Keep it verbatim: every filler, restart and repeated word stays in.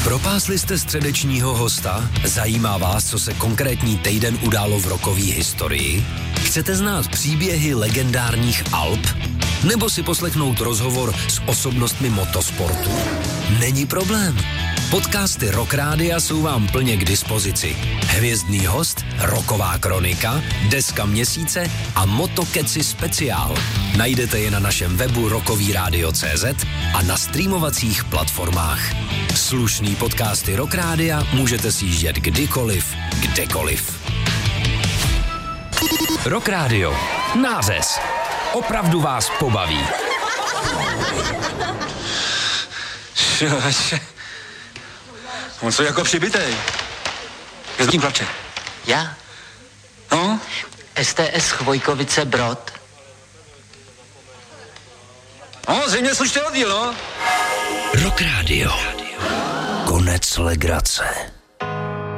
Propásli jste středečního hosta? Zajímá vás, co se konkrétní týden událo v rockové historii? Chcete znát příběhy legendárních Alp? Nebo si poslechnout rozhovor s osobnostmi motosportu? Není problém. Podcasty Rock Rádia jsou vám plně k dispozici. Hvězdný host, rocková kronika, deska měsíce a motokeci speciál. Najdete je na našem webu rockový rádio tečka cé zet a na streamovacích platformách. Slušný podcasty Rock Rádia můžete sjíždět kdykoliv, kdekoliv. Rock Radio. Nářez. Opravdu vás pobaví. On co jako přibitej. Je s tím plače. Já? No? S T S Chvojkovice Brod. No, zřejmě slušný oddíl, no. Rock Radio. Konec legrace.